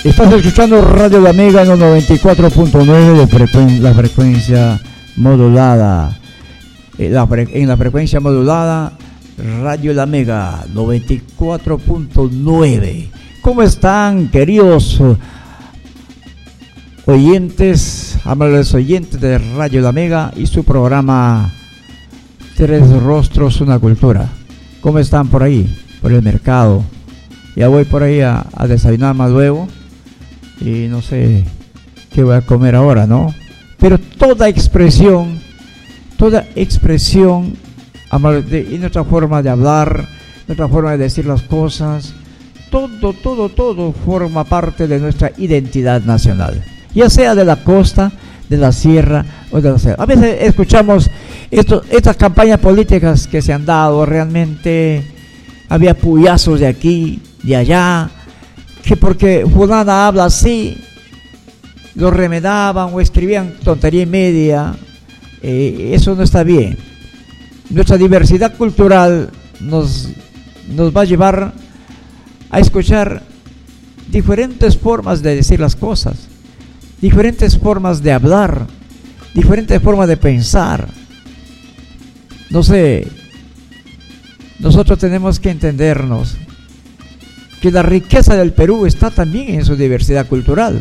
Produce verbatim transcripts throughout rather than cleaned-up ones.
Estás escuchando Radio La Mega en los noventa y cuatro punto nueve de frecuen- la frecuencia modulada. En la, fre- en la frecuencia modulada, Radio La Mega noventa y cuatro punto nueve. ¿Cómo están, queridos oyentes, amables oyentes de Radio La Mega y su programa Tres Rostros, una Cultura? ¿Cómo están por ahí, por el mercado? Ya voy por ahí a, a desayunar más luego y no sé qué voy a comer ahora, ¿no? Pero toda expresión, toda expresión de, y nuestra forma de hablar, nuestra forma de decir las cosas, todo, todo, todo forma parte de nuestra identidad nacional, ya sea de la costa, de la sierra o de la selva. A veces escuchamos esto, estas campañas políticas que se han dado, realmente había puyazos de aquí, de allá, que porque fulana habla así, lo remedaban o escribían tontería y media. Eh, eso no está bien. Nuestra diversidad cultural nos, nos va a llevar a escuchar diferentes formas de decir las cosas, diferentes formas de hablar, diferentes formas de pensar. No sé, nosotros tenemos que entendernos que la riqueza del Perú está también en su diversidad cultural.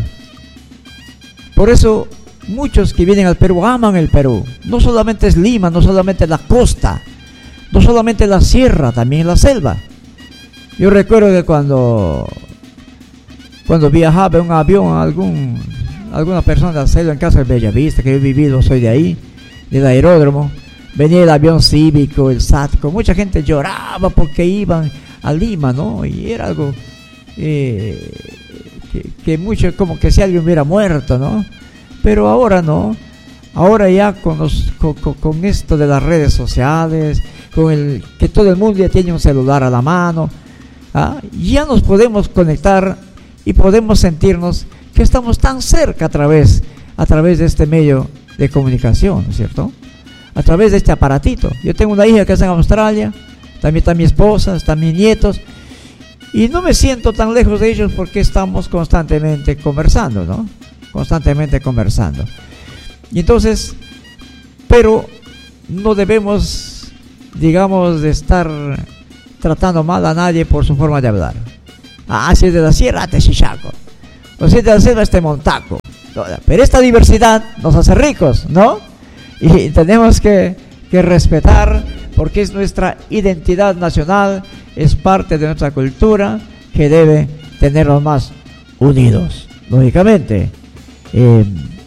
Por eso muchos que vienen al Perú aman el Perú. No solamente es Lima, no solamente la costa, no solamente la sierra, también la selva. Yo recuerdo que cuando cuando viajaba en un avión a algún, alguna persona de la selva, en caso de Bellavista, que yo he vivido, soy de ahí, del aeródromo, venía el avión cívico, el SATCO, mucha gente lloraba porque iban a Lima, ¿no? Y era algo eh, que, que mucho, como que si alguien hubiera muerto, ¿no? Pero ahora no, ahora ya con, los, con, con, con esto de las redes sociales, con el que todo el mundo ya tiene un celular a la mano, ¿ah? Ya nos podemos conectar y podemos sentirnos que estamos tan cerca a través, a través de este medio de comunicación, ¿no es cierto? A través de este aparatito. Yo tengo una hija que está en Australia, también está mi esposa, están mis nietos, y no me siento tan lejos de ellos porque estamos constantemente conversando, ¿no? Constantemente conversando. Y entonces, pero no debemos, digamos, de estar tratando mal a nadie por su forma de hablar. Ah, si es de la sierra, te chichaco. O si es de la selva, este montaco. Pero esta diversidad nos hace ricos, ¿no? Y tenemos que, que respetar, porque es nuestra identidad nacional, es parte de nuestra cultura que debe tenernos más unidos. Lógicamente, eh,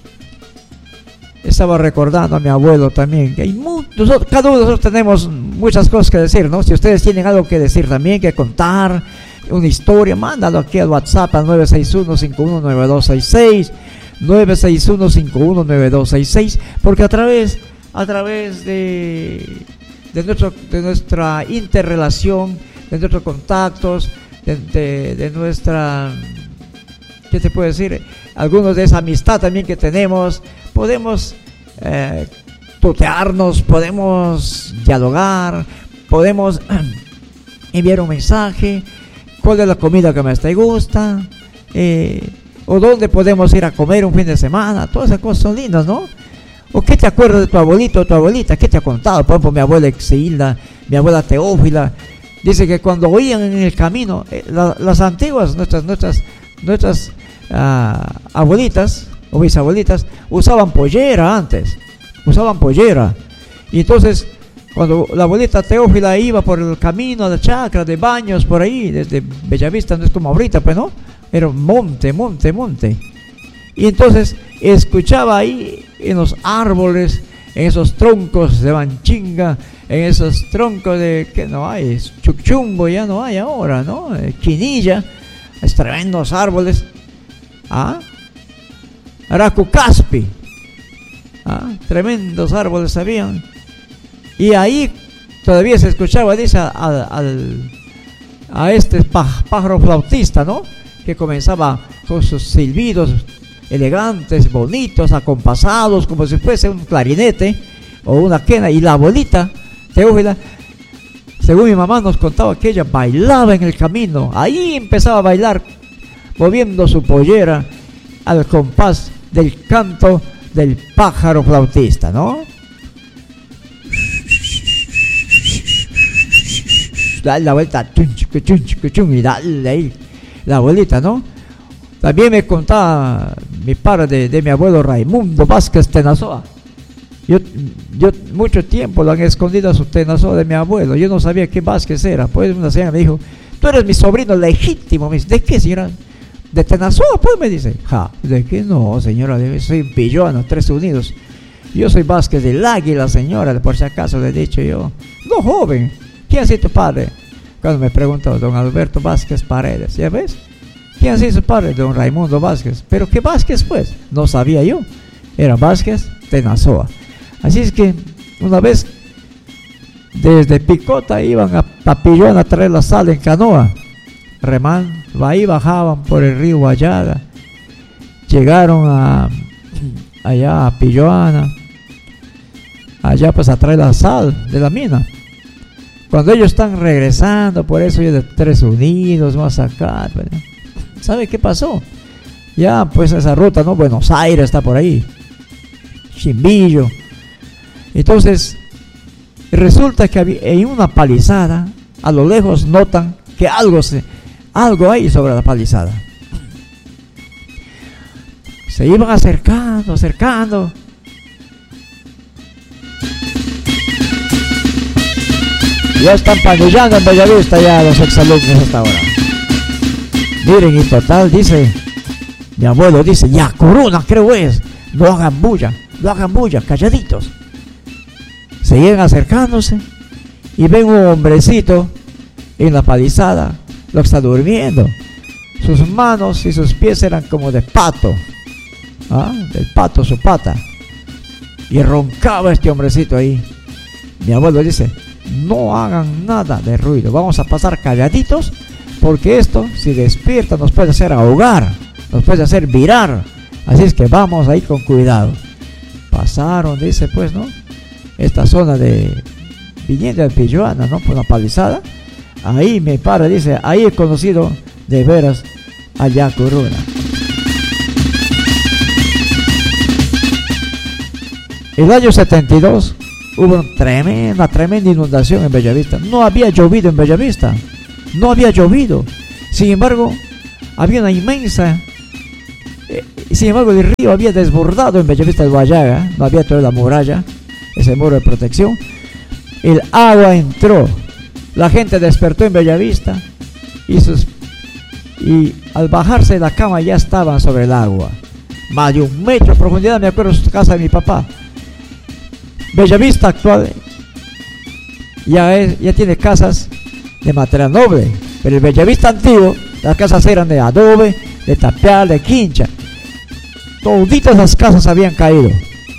estaba recordando a mi abuelo también, que hay mu- nosotros, cada uno de nosotros tenemos muchas cosas que decir, ¿no? Si ustedes tienen algo que decir también, que contar, una historia, mándalo aquí al WhatsApp al nueve seis uno, cinco uno nueve dos seis seis, nueve seis uno, cinco uno nueve dos seis seis, porque a través, a través de, de, nuestro, de nuestra interrelación, de nuestros contactos, de, de, de nuestra, ¿qué te puedo decir? Algunos de esa amistad también que tenemos, podemos eh, tutearnos, podemos dialogar, podemos enviar un mensaje, cuál es la comida que más te gusta, eh, o dónde podemos ir a comer un fin de semana. Todas esas cosas son lindas, ¿no? O qué te acuerdas de tu abuelito o tu abuelita, qué te ha contado. Por ejemplo, mi abuela Exilda, mi abuela Teófila, dice que cuando oían en el camino, eh, la, las antiguas, nuestras nuestras nuestras uh, abuelitas o bisabuelitas usaban pollera antes, usaban pollera. Y entonces, cuando la abuelita Teófila iba por el camino a la chacra de Baños, por ahí, desde Bellavista, no es como ahorita, pues, ¿no? Era monte, monte, monte. Y entonces escuchaba ahí en los árboles, en esos troncos de manchinga, en esos troncos de, que no hay, chucchumbo ya no hay ahora, ¿no? Eh, quinilla, es tremendos árboles. ¿Ah? Aracucaspi. ¿Ah? Tremendos árboles habían. Y ahí todavía se escuchaba, dice, al, al, a este pájaro flautista, ¿no? Que comenzaba con sus silbidos elegantes, bonitos, acompasados, como si fuese un clarinete o una quena. Y la abuelita Teófila, según mi mamá nos contaba, que ella bailaba en el camino. Ahí empezaba a bailar moviendo su pollera al compás del canto del pájaro flautista, ¿no? Dale la vuelta, y dale ahí la abuelita, ¿no? También me contaba mi padre de, de mi abuelo Raimundo Vázquez Tenazoa. Yo, yo mucho tiempo lo han escondido a su Tenazoa de mi abuelo. Yo no sabía qué Vázquez era. Pues una señora me dijo, tú eres mi sobrino legítimo. Me dice, ¿de qué, señora? De Tenazoa, pues, me dice. Ja, ¿de qué? No, señora, soy Pilloana, Tres Unidos. Yo soy Vázquez del Águila, señora, por si acaso le he dicho yo. No, joven, ¿quién ha sido tu padre? Cuando me preguntó, don Alberto Vázquez Paredes, ¿ya ves? ¿Quién ha sido su padre? Don Raimundo Vázquez. ¿Pero qué Vázquez, pues? No sabía yo. Era Vázquez Tenazoa. Así es que una vez desde Picota iban a Papillón a traer la sal en canoa, remando, ahí bajaban por el río Guayaga, llegaron a allá a Pilloana, allá pues a traer la sal de la mina. Cuando ellos están regresando, por eso yo de Tres Unidos, más acá, ¿sabe qué pasó? Ya pues esa ruta, ¿no? Buenos Aires está por ahí, Chimbillo. Entonces resulta que había, en una palizada, a lo lejos notan que algo se, algo hay sobre la palizada. Se iban acercando, acercando. Ya están panillando en Bellavista ya los exalumnos hasta ahora. Miren, y total, dice, mi abuelo dice, ya, Corona, creo es, no hagan bulla, no hagan bulla, calladitos. Seguían acercándose y ven un hombrecito en la palizada, lo que está durmiendo. Sus manos y sus pies eran como de pato, ¿ah? Del pato su pata. Y roncaba este hombrecito ahí. Mi abuelo dice, no hagan nada de ruido, vamos a pasar calladitos, porque esto, si despierta, nos puede hacer ahogar, nos puede hacer virar. Así es que vamos ahí con cuidado. Pasaron, dice, pues, ¿no? Esta zona de Viñeta de Pilloana, ¿no? Por la palizada. Ahí mi padre dice, ahí he conocido de veras a Yacuruna. El año setenta y dos hubo una tremenda, tremenda inundación en Bellavista. No había llovido en Bellavista. No había llovido. Sin embargo, había una inmensa... Eh, sin embargo, el río había desbordado en Bellavista del Guayaga. No había toda la muralla, ese muro de protección. El agua entró. La gente despertó en Bellavista. Y, sus, y al bajarse de la cama ya estaban sobre el agua. Más de un metro de profundidad, me acuerdo de casa de mi papá. Bellavista actual ya, es, ya tiene casas de material noble, pero el Bellavista antiguo, las casas eran de adobe, de tapial, de quincha. Toditas las casas habían caído.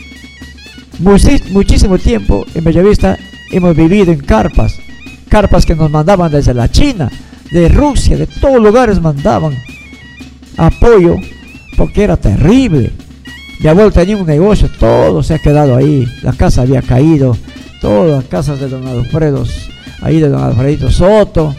Muchis, muchísimo tiempo en Bellavista hemos vivido en carpas, carpas que nos mandaban desde la China, de Rusia, de todos lugares mandaban apoyo, porque era terrible. Mi abuelo tenía un negocio, todo se ha quedado ahí, la casa había caído, todas las casas de don Alfredo, ahí de don Alfredito Soto,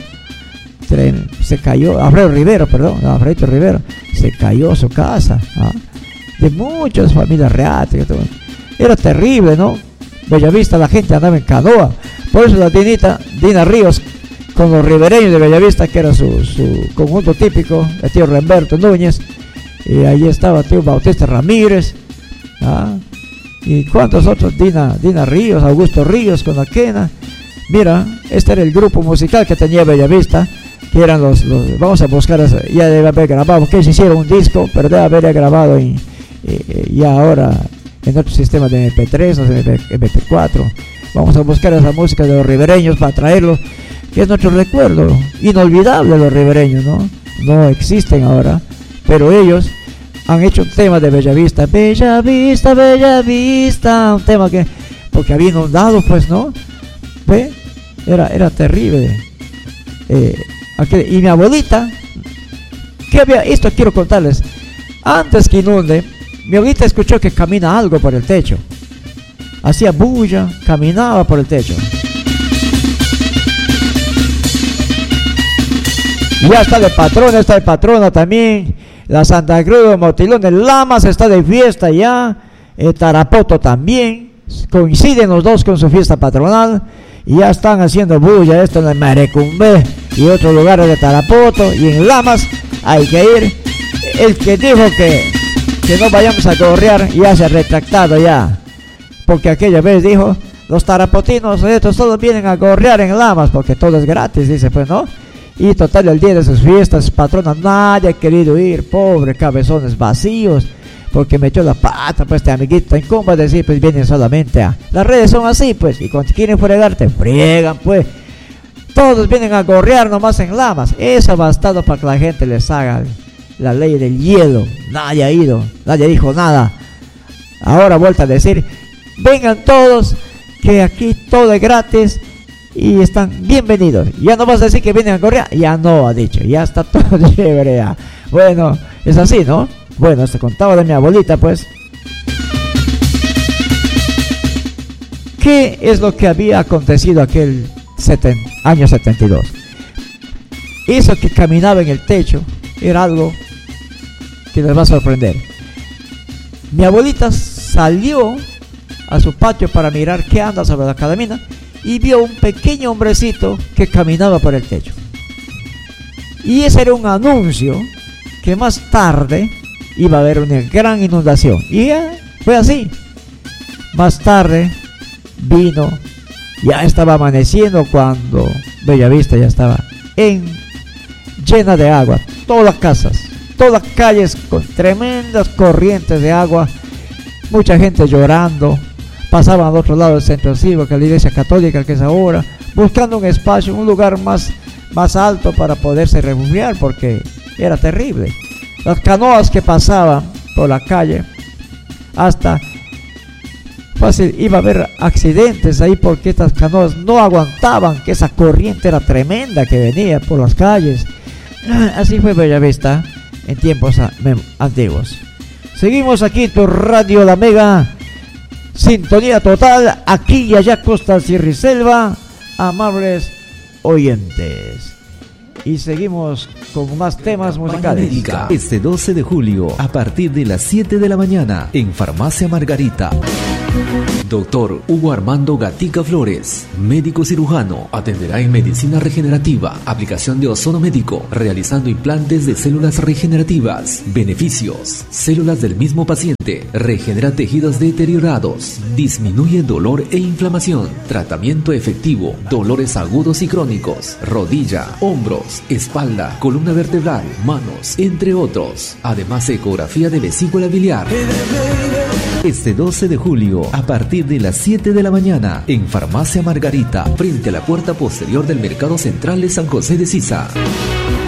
se cayó, Alfredo Rivero, perdón, don Alfredito Rivero, se cayó su casa, ¿ah? De muchas familias reales, era terrible, ¿no? Bellavista la gente andaba en canoa, por eso la Dinita, Dina Ríos, con los ribereños de Bellavista, que era su, su conjunto típico, el tío Remberto Núñez, y ahí estaba tío Bautista Ramírez, ¿ah? Y cuántos otros, Dina, Dina Ríos, Augusto Ríos con la quena. Mira, este era el grupo musical que tenía Bellavista, que eran los, los vamos a buscar, ya debe haber grabado, que se hicieron un disco, pero debe haber grabado en, eh, ya ahora en otro sistema de eme pe tres o eme pe cuatro. Vamos a buscar esa música de los ribereños para traerlo, que es nuestro recuerdo inolvidable de los ribereños, ¿no? No existen ahora, pero ellos han hecho un tema de Bellavista, Bellavista, Bellavista, un tema que, porque había inundado, pues, ¿no? ¿Ve? Era, era terrible. Eh, aquel, y mi abuelita, ¿qué había? Esto quiero contarles. Antes que inunde, mi abuelita escuchó que camina algo por el techo. Hacía bulla, caminaba por el techo. Y ya está de patrona, está de patrona también. La Santa Cruz de Motilón, el Lamas está de fiesta ya. El Tarapoto también. Coinciden los dos con su fiesta patronal. Y ya están haciendo bulla esto en el Marecumbe y otros lugares de Tarapoto. Y en Lamas hay que ir. El que dijo que, que no vayamos a gorrear ya se ha retractado ya. Porque aquella vez dijo, los tarapotinos estos todos vienen a gorrear en Lamas porque todo es gratis, dice pues, ¿no? Y total, el día de sus fiestas patronas nadie ha querido ir, pobre cabezones vacíos, porque me echó la pata pues este amiguito, en cómo decir pues vienen solamente a... Las redes son así pues, y cuando quieren fregarte, friegan pues. Todos vienen a gorrear nomás en Lamas, eso ha bastado para que la gente les haga la ley del hielo. Nadie ha ido, nadie dijo nada. Ahora vuelta a decir, vengan todos, que aquí todo es gratis y están bienvenidos. Ya no vas a decir que vienen a gorrear, ya no ha dicho, ya está todo chévere ya. Bueno, es así, ¿no? Bueno, se contaba de mi abuelita pues. ¿Qué es lo que había acontecido aquel seten, año setenta y dos? Eso que caminaba en el techo era algo que les va a sorprender. Mi abuelita salió a su patio para mirar qué anda sobre la cadamina y vio un pequeño hombrecito que caminaba por el techo. Y ese era un anuncio que más tarde iba a haber una gran inundación. Y ya fue así. Más tarde vino, ya estaba amaneciendo cuando Bellavista ya estaba en, llena de agua. Todas las casas, todas las calles con tremendas corrientes de agua. Mucha gente llorando. Pasaban al otro lado del centro cívico, que es la iglesia católica que es ahora, buscando un espacio, un lugar más, más alto para poderse refugiar, porque era terrible. Las canoas que pasaban por la calle, hasta fácil iba a haber accidentes ahí, porque estas canoas no aguantaban, que esa corriente era tremenda que venía por las calles. Así fue Bellavista en tiempos antiguos. Seguimos aquí en tu Radio La Mega. Sintonía total, aquí y allá, costa, sierra y selva, amables oyentes. Y seguimos con más temas musicales. Médica, este doce de julio, a partir de las siete de la mañana, en Farmacia Margarita. Doctor Hugo Armando Gatica Flores, médico cirujano, atenderá en medicina regenerativa, aplicación de ozono médico, realizando implantes de células regenerativas. Beneficios: células del mismo paciente, regenera tejidos deteriorados, disminuye dolor e inflamación, tratamiento efectivo, dolores agudos y crónicos, rodilla, hombros, espalda, columna vertebral, manos, entre otros. Además, ecografía de vesícula biliar. Este doce de julio, a partir de las siete de la mañana, en Farmacia Margarita, frente a la puerta posterior del Mercado Central de San José de Sisa.